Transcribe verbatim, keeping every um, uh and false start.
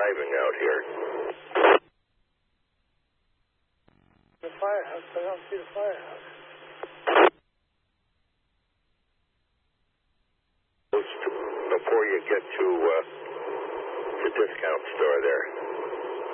driving out here. The firehouse, but I don't see the firehouse. Before you get to uh, the discount store there.